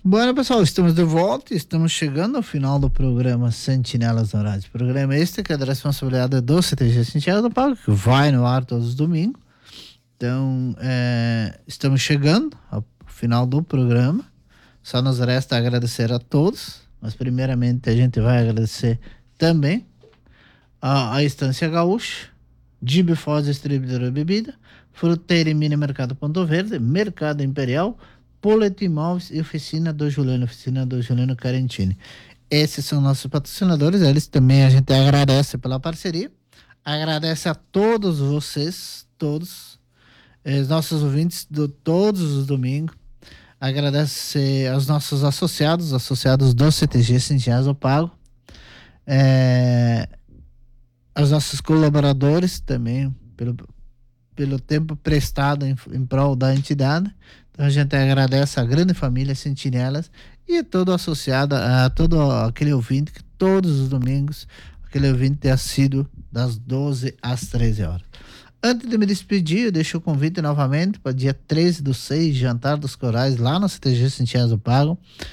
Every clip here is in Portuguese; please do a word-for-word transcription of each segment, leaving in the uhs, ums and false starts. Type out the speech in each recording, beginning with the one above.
Bom, pessoal, estamos de volta e estamos chegando ao final do programa Sentinelas no Rádio. Programa este que é da responsabilidade do C T G Santiago do Pago, que vai no ar todos os domingos. Então, é, estamos chegando ao final do programa. Só nos resta agradecer a todos, mas primeiramente a gente vai agradecer também a, a Estância Gaúcha, Gibe Foz Distribuidora de Bebida, Fruteira e Mini Mercado Ponto Verde, Mercado Imperial, Polete Imóveis e Oficina do Juliano, Oficina do Juliano Carentini. Esses são nossos patrocinadores, eles também a gente agradece pela parceria, agradece a todos vocês, todos, os nossos ouvintes de todos os domingos, agradece aos nossos associados, associados do C T G Santiago do Pago, é, aos nossos colaboradores também, pelo, pelo tempo prestado em, em prol da entidade. Então a gente agradece a grande família Sentinelas e todo associado, a todo aquele ouvinte que todos os domingos, aquele ouvinte é assíduo das doze às treze horas. Antes de me despedir, eu deixo o convite novamente para dia treze do seis, Jantar dos Corais, lá no C T G Santiago do Pago.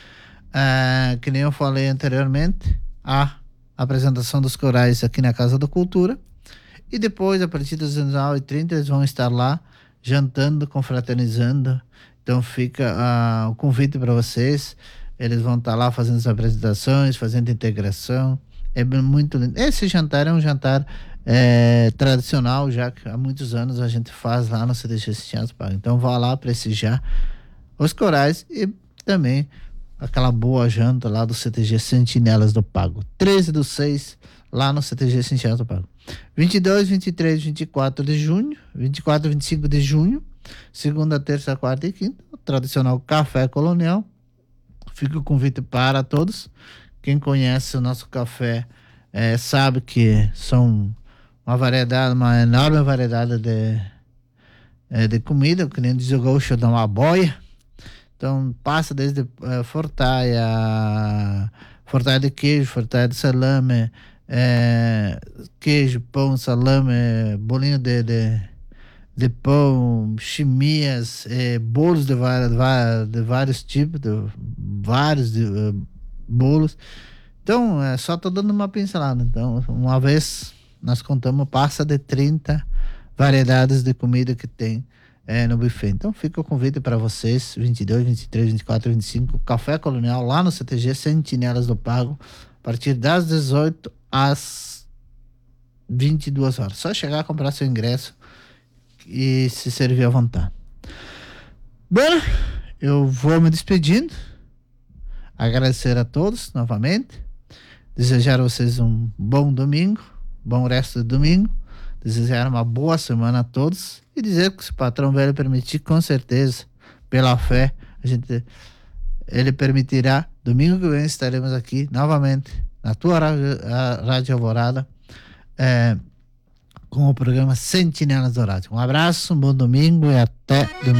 É, que nem eu falei anteriormente, a apresentação dos corais aqui na Casa da Cultura. E depois, a partir das dezenove e trinta, eles vão estar lá jantando, confraternizando. Então fica uh, o convite para vocês. Eles vão estar lá fazendo as apresentações, fazendo integração. É muito lindo. Esse jantar é um jantar é, tradicional, já que há muitos anos a gente faz lá no C D G Santiago do Pago. Então vá lá prestigiar os corais e também aquela boa janta lá do C T G Sentinelas do Pago. treze do seis, lá no C T G Santiago do Pago. vinte e dois, vinte e três, vinte e quatro de junho, vinte e quatro, vinte e cinco de junho, segunda, terça, quarta e quinta, o tradicional Café Colonial. Fica o convite para todos. Quem conhece o nosso café é, sabe que são uma variedade, uma enorme variedade de, é, de comida, que nem diz o gaúcho, dá uma boia. Então passa desde uh, fortaia, fortaia de queijo, fortaia de salame, é, queijo, pão, salame, bolinho de, de, de pão, chimias, é, bolos de, várias, de vários tipos, de vários de, uh, bolos. Então, é, só tô dando uma pincelada. Então, uma vez nós contamos, passa de trinta variedades de comida que tem É, no buffet. Então fica o convite para vocês, vinte e dois, vinte e três, vinte e quatro, vinte e cinco, Café Colonial lá no C T G Sentinelas do Pago, a partir das dezoito às vinte e duas horas. Só chegar a comprar seu ingresso e se servir à vontade. Bom, eu vou me despedindo, agradecer a todos novamente, desejar a vocês um bom domingo, bom resto de domingo, desejar uma boa semana a todos e dizer que se o patrão velho permitir, com certeza, pela fé, a gente, ele permitirá, domingo que vem estaremos aqui novamente na tua rádio, a Rádio Alvorada, é, com o programa Sentinelas do Rádio. Um abraço, um bom domingo e até domingo.